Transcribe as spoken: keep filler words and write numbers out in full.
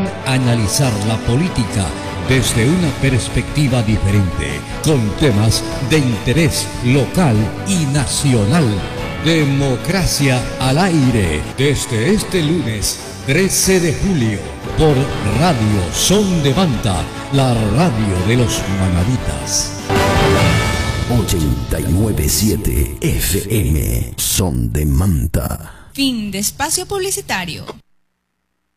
Analizar la política desde una perspectiva diferente, con temas de interés local y nacional. Democracia al aire, desde este lunes trece de julio, por Radio Son de Manta, la radio de los manaditas. ochenta y nueve punto siete F M, Son de Manta. Fin de espacio publicitario.